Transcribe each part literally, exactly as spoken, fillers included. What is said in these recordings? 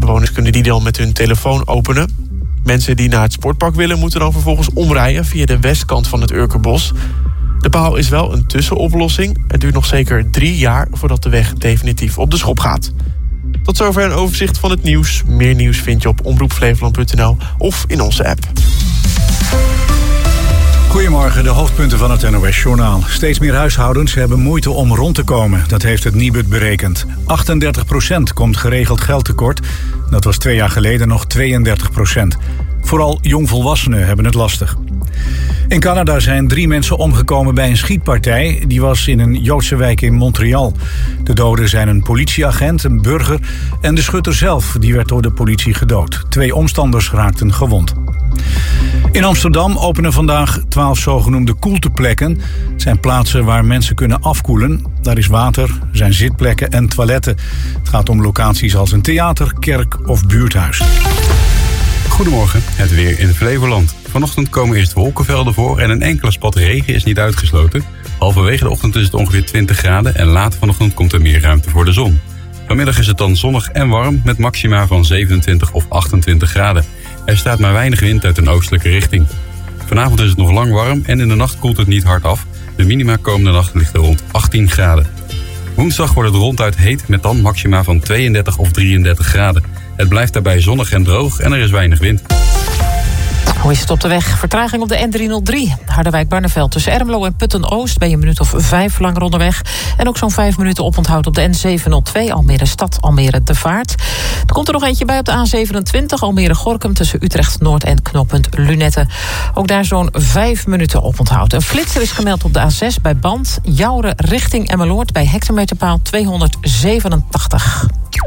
Bewoners kunnen die dan met hun telefoon openen. Mensen die naar het sportpark willen moeten dan vervolgens omrijden via de westkant van het Urkerbos. De paal is wel een tussenoplossing. Het duurt nog zeker drie jaar voordat de weg definitief op de schop gaat. Tot zover een overzicht van het nieuws. Meer nieuws vind je op omroep flevoland punt n l of in onze app. Goedemorgen, de hoofdpunten van het N O S-journaal. Steeds meer huishoudens hebben moeite om rond te komen. Dat heeft het Nibud berekend. achtendertig procent komt geregeld geldtekort. Dat was twee jaar geleden nog tweeëndertig procent. Vooral jongvolwassenen hebben het lastig. In Canada zijn drie mensen omgekomen bij een schietpartij. Die was in een Joodse wijk in Montreal. De doden zijn een politieagent, een burger en de schutter zelf. Die werd door de politie gedood. Twee omstanders raakten gewond. In Amsterdam openen vandaag twaalf zogenoemde koelteplekken. Het zijn plaatsen waar mensen kunnen afkoelen. Daar is water, er zijn zitplekken en toiletten. Het gaat om locaties als een theater, kerk of buurthuis. Goedemorgen, het weer in Flevoland. Vanochtend komen eerst wolkenvelden voor en een enkele spat regen is niet uitgesloten. Halverwege de ochtend is het ongeveer twintig graden en later vanochtend komt er meer ruimte voor de zon. Vanmiddag is het dan zonnig en warm met maxima van zevenentwintig of achtentwintig graden. Er staat maar weinig wind uit een oostelijke richting. Vanavond is het nog lang warm en in de nacht koelt het niet hard af. De minima komende nacht ligt er rond achttien graden. Woensdag wordt het ronduit heet met dan maxima van tweeëndertig of drieëndertig graden. Het blijft daarbij zonnig en droog en er is weinig wind. Hoe is het op de weg? Vertraging op de N driehonderddrie. Harderwijk-Barneveld tussen Ermelo en Putten-Oost ben je een minuut of vijf langer onderweg. En ook zo'n vijf minuten oponthoud op de N zevenhonderdtwee Almere-Stad, Almere-De Vaart. Er komt er nog eentje bij op de A zevenentwintig Almere-Gorkum tussen Utrecht-Noord en knooppunt Lunetten. Ook daar zo'n vijf minuten oponthoud. Een flitser is gemeld op de A zes bij Band. Jouren richting Emmeloord bij hectometerpaal tweehonderdzevenentachtig.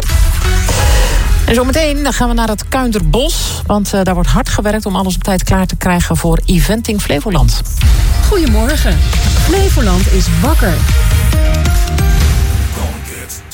En zometeen dan gaan we naar het Kuinderbos. Want uh, daar wordt hard gewerkt om alles op tijd klaar te krijgen voor Eventing Flevoland. Goedemorgen. Flevoland is wakker.